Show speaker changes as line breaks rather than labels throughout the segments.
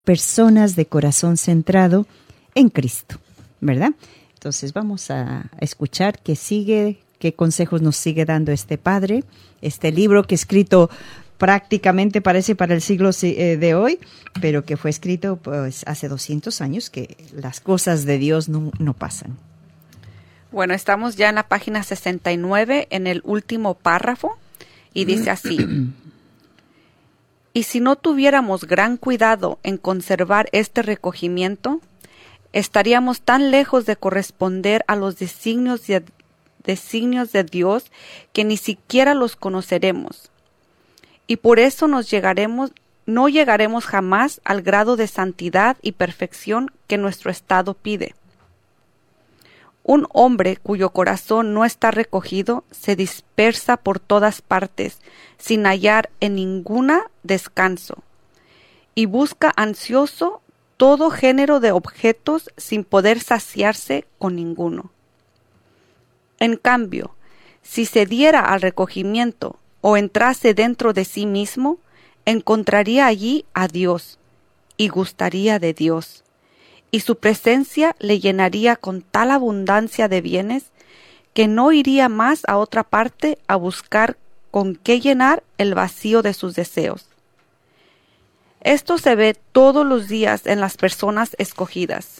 personas de corazón centrado en Cristo, ¿verdad? Entonces vamos a escuchar qué consejos nos sigue dando este padre, este libro que escrito prácticamente parece para el siglo de hoy, pero que fue escrito pues hace 200 años, que las cosas de Dios no pasan.
Bueno, estamos ya en la página 69, en el último párrafo, y dice así: y si no tuviéramos gran cuidado en conservar este recogimiento, estaríamos tan lejos de corresponder a los designios de Dios que ni siquiera los conoceremos. Y por eso no llegaremos jamás al grado de santidad y perfección que nuestro estado pide. Un hombre cuyo corazón no está recogido se dispersa por todas partes sin hallar en ninguna descanso, y busca ansioso todo género de objetos sin poder saciarse con ninguno. En cambio, si se diera al recogimiento o entrase dentro de sí mismo, encontraría allí a Dios y gustaría de Dios, y su presencia le llenaría con tal abundancia de bienes que no iría más a otra parte a buscar con qué llenar el vacío de sus deseos. Esto se ve todos los días en las personas escogidas.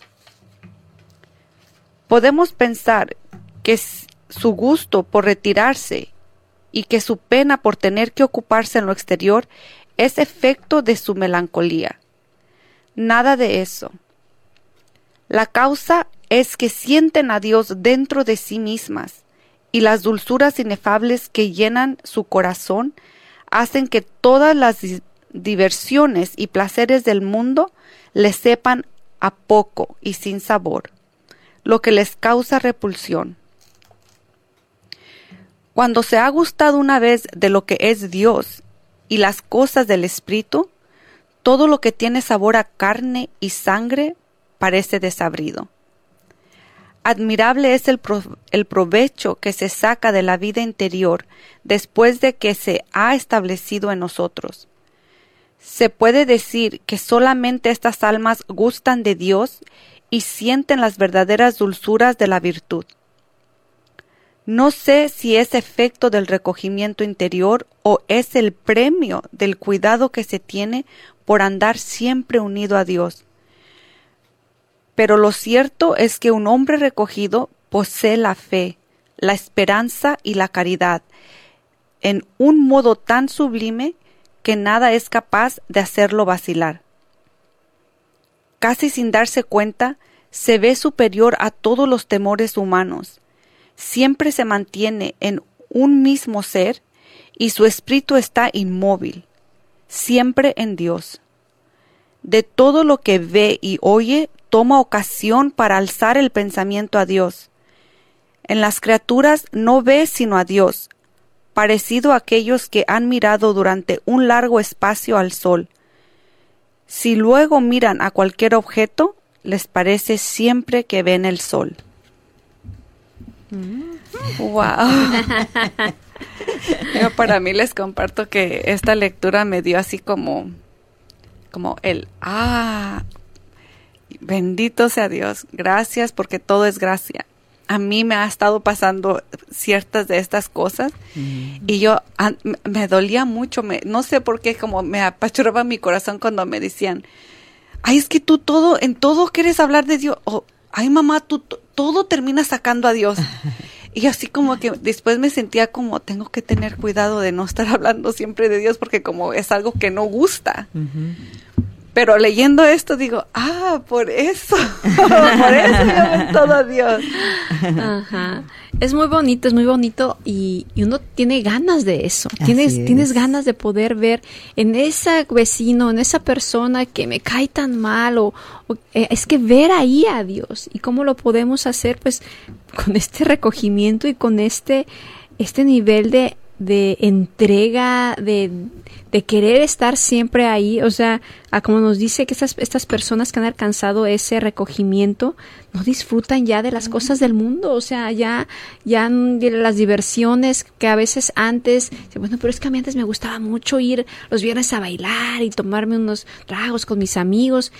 Podemos pensar que su gusto por retirarse y que su pena por tener que ocuparse en lo exterior es efecto de su melancolía. Nada de eso. La causa es que sienten a Dios dentro de sí mismas, y las dulzuras inefables que llenan su corazón hacen que todas las diversiones y placeres del mundo les sepan a poco y sin sabor, lo que les causa repulsión. Cuando se ha gustado una vez de lo que es Dios y las cosas del Espíritu, todo lo que tiene sabor a carne y sangre parece desabrido. Admirable es el provecho que se saca de la vida interior después de que se ha establecido en nosotros. Se puede decir que solamente estas almas gustan de Dios y sienten las verdaderas dulzuras de la virtud. No sé si es efecto del recogimiento interior o es el premio del cuidado que se tiene por andar siempre unido a Dios. Pero lo cierto es que un hombre recogido posee la fe, la esperanza y la caridad en un modo tan sublime que nada es capaz de hacerlo vacilar. Casi sin darse cuenta, se ve superior a todos los temores humanos. Siempre se mantiene en un mismo ser y su espíritu está inmóvil, siempre en Dios. De todo lo que ve y oye, toma ocasión para alzar el pensamiento a Dios. En las criaturas no ve sino a Dios, parecido a aquellos que han mirado durante un largo espacio al sol. Si luego miran a cualquier objeto, les parece siempre que ven el sol. ¡Wow! Yo para mí les comparto que esta lectura me dio así como bendito sea Dios, gracias porque todo es gracia. A mí me ha estado pasando ciertas de estas cosas y yo me dolía mucho, no sé por qué, como me apachurraba mi corazón cuando me decían, ay, es que tú en todo quieres hablar de Dios, o ay mamá, tú todo terminas sacando a Dios. Y así como que después me sentía como, tengo que tener cuidado de no estar hablando siempre de Dios porque como es algo que no gusta. Pero leyendo esto digo, por eso yo ven todo a Dios.
Ajá. Es muy bonito y uno tiene ganas de eso. Tienes ganas de poder ver en ese vecino, en esa persona que me cae tan mal es que ver ahí a Dios. ¿Y cómo lo podemos hacer? Pues con este recogimiento y con este nivel de de entrega, de querer estar siempre ahí. O sea, como nos dice que estas personas que han alcanzado ese recogimiento no disfrutan ya de las cosas del mundo. O sea, ya de las diversiones que a veces antes, bueno, pero es que a mí antes me gustaba mucho ir los viernes a bailar y tomarme unos tragos con mis amigos.